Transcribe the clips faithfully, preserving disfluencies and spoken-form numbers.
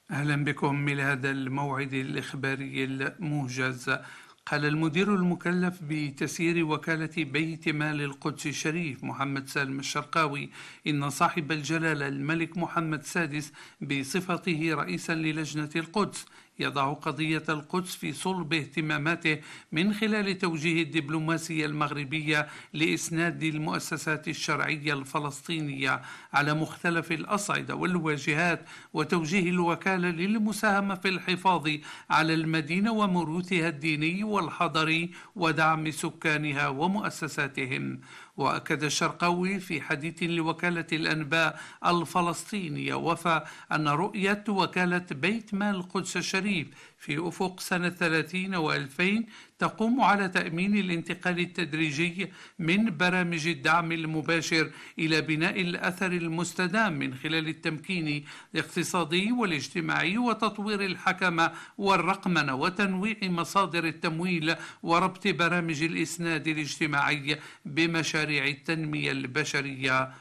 أهلا بكم إلى هذا الموعد الإخباري الموجز. قال المدير المكلف بتسيير وكالة بيت مال القدس الشريف محمد سالم الشرقاوي إن صاحب الجلالة الملك محمد السادس بصفته رئيسا للجنة القدس يضع قضية القدس في صلب اهتماماته من خلال توجيه الدبلوماسية المغربية لإسناد المؤسسات الشرعية الفلسطينية على مختلف الأصعدة والواجهات، وتوجيه الوكالة للمساهمة في الحفاظ على المدينة وموروثها الديني والحضري ودعم سكانها ومؤسساتهم. وأكد الشرقاوي في حديث لوكالة الأنباء الفلسطينية وفى أن رؤية وكالة بيت مال القدس الشريف في أفق سنة ثلاثين وألفين تقوم على تأمين الانتقال التدريجي من برامج الدعم المباشر إلى بناء الأثر المستدام من خلال التمكين الاقتصادي والاجتماعي وتطوير الحكمة والرقمنة وتنويع مصادر التمويل وربط برامج الإسناد الاجتماعي بمشاريع التنمية البشرية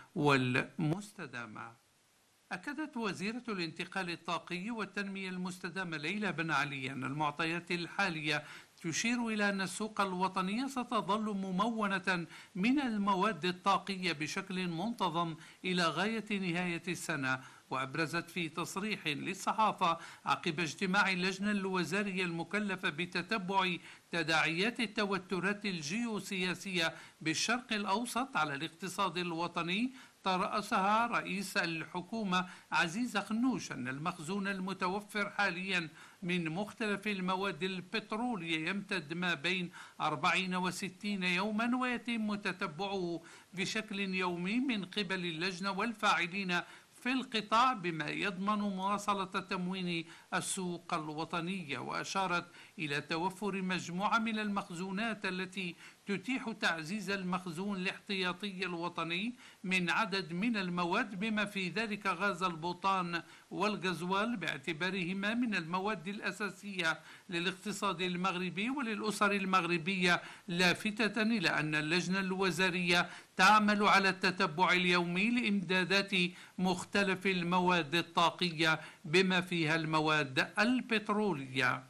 والمستدامة. أكدت وزيرة الانتقال الطاقي والتنمية المستدامة ليلى بن علي أن المعطيات الحالية تشير إلى أن السوق الوطنية ستظل ممونة من المواد الطاقية بشكل منتظم إلى غاية نهاية السنة. وأبرزت في تصريح للصحافة عقب اجتماع اللجنة الوزارية المكلفة بتتبع تداعيات التوترات الجيوسياسية بالشرق الأوسط على الاقتصاد الوطني، ترأسها رئيس الحكومة عزيز خنوش أن المخزون المتوفر حاليا من مختلف المواد البترولية يمتد ما بين أربعين وستين يوما، ويتم تتبعه بشكل يومي من قبل اللجنة والفاعلين في القطاع بما يضمن مواصلة تموين السوق الوطنية. وأشارت إلى توفر مجموعة من المخزونات التي تتيح تعزيز المخزون الاحتياطي الوطني من عدد من المواد بما في ذلك غاز البوتان والغزوال باعتبارهما من المواد الأساسية للاقتصاد المغربي وللأسر المغربية، لافتة إلى أن اللجنة الوزارية تعمل على التتبع اليومي لإمدادات مختلف المواد الطاقية بما فيها المواد البترولية.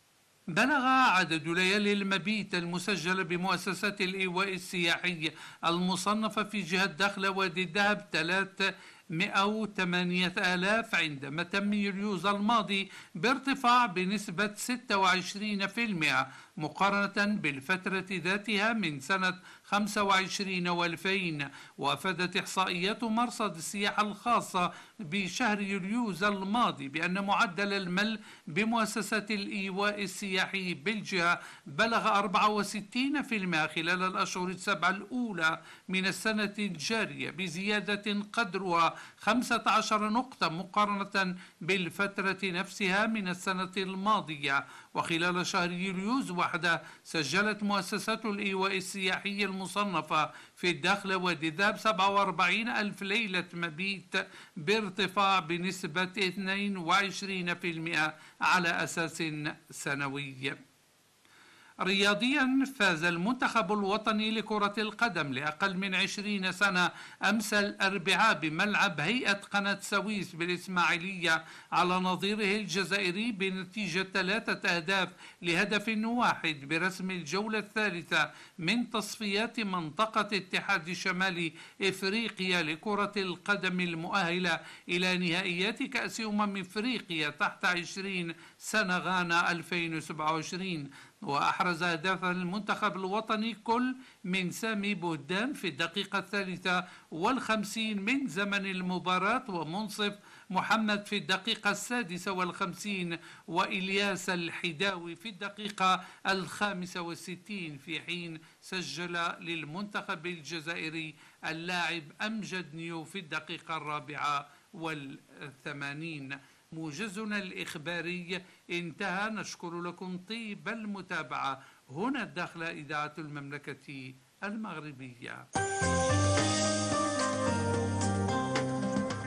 بلغ عدد ليالي المبيت المسجلة بمؤسسات الإيواء السياحي المصنفة في جهة دخلة وادي الذهب ثلاثمائة وثمانية آلاف عندما تم يوليوز الماضي، بارتفاع بنسبة ستة وعشرين بالمئة مقارنة بالفترة ذاتها من سنة خمسة وعشرين وألفين. وأفادت إحصائيات مرصد السياحة الخاصة بشهر يوليوز الماضي بأن معدل المل بمؤسسات الإيواء السياحي بالجهة بلغ أربعة وستين بالمئة خلال الأشهر السبعة الأولى من السنة الجارية، بزيادة قدرها خمسة عشر نقطة مقارنة بالفترة نفسها من السنة الماضية. وخلال شهر يوليوز وحده سجلت مؤسسات الإيواء السياحي المصنفة في الداخل وادي الذهب سبعة وأربعين ألف ليلة مبيت بارتفاع بنسبة اثنين وعشرين بالمئة على أساس سنوي. رياضيا، فاز المنتخب الوطني لكرة القدم لأقل من عشرين سنة أمس الأربعاء بملعب هيئة قناة سويس بالإسماعيلية على نظيره الجزائري بنتيجة ثلاثة أهداف لهدف واحد برسم الجولة الثالثة من تصفيات منطقة اتحاد شمال إفريقيا لكرة القدم المؤهلة إلى نهائيات كأس أمم إفريقيا تحت عشرين سنة غانا ألفين وسبعة وعشرين. وأحرز أهداف المنتخب الوطني كل من سامي بوهدان في الدقيقة الثالثة والخمسين من زمن المباراة، ومنصف محمد في الدقيقة السادسة والخمسين، وإلياس الحداوي في الدقيقة الخامسة والستين، في حين سجل للمنتخب الجزائري اللاعب أمجد نيو في الدقيقة الرابعة والثمانين. موجزنا الإخباري انتهى، نشكر لكم طيب المتابعة. هنا الداخلة إذاعة المملكة المغربية.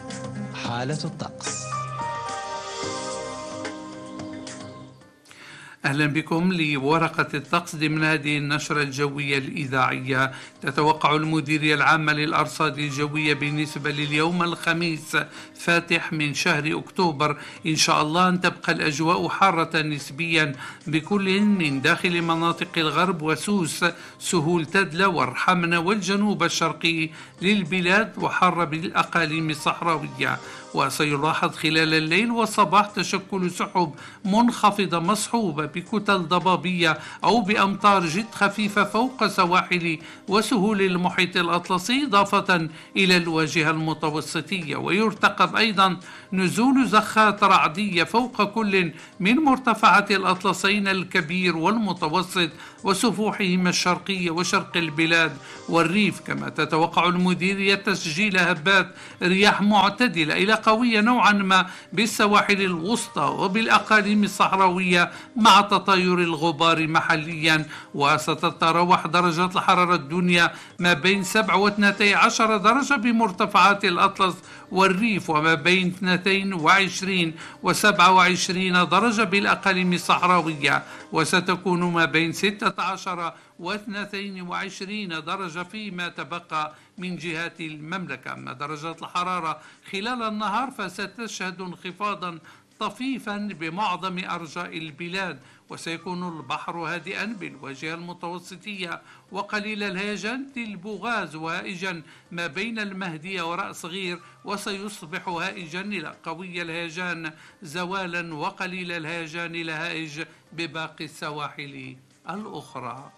حالة الطقس. أهلا بكم لورقة الطقس ضمن هذه النشرة الجوية الإذاعية. تتوقع المديرية العامة للأرصاد الجوية بالنسبة لليوم الخميس فاتح من شهر أكتوبر إن شاء الله أن تبقى الأجواء حارة نسبيا بكل من داخل مناطق الغرب وسوس سهول تدلة والرحمنة والجنوب الشرقي للبلاد، وحارة بالأقاليم الصحراوية. وسيلاحظ خلال الليل والصباح تشكل سحب منخفضة مصحوبة بكتل ضبابية أو بأمطار جد خفيفة فوق سواحل وسهول المحيط الأطلسي إضافة إلى الواجهة المتوسطية. ويرتقب أيضا نزول زخات رعدية فوق كل من مرتفعات الأطلسين الكبير والمتوسط وسفوحهما الشرقية وشرق البلاد والريف. كما تتوقع المديرية تسجيل هبات رياح معتدلة إلى قوية نوعا ما بالسواحل الوسطى وبالأقاليم الصحراوية مع تطاير الغبار محليا. وستتراوح درجات الحرارة الدنيا ما بين سبعة واثنتي عشر درجة بمرتفعات الأطلس والريف، وما بين اثنتين وعشرين وسبعة وعشرين درجة بالأقاليم الصحراوية، وستكون ما بين ستة عشر واثنتين وعشرين درجة فيما تبقى من جهات المملكة. أما درجات الحرارة خلال النهار فستشهد انخفاضا طفيفا بمعظم أرجاء البلاد، وسيكون البحر هادئا بالواجهة المتوسطية وقليل الهيجان للبوغاز وهائجا ما بين المهدية ورأس غير، وسيصبح هائجا إلى قوي الهيجان زوالا وقليل الهيجان إلى هائج بباقي السواحل الأخرى.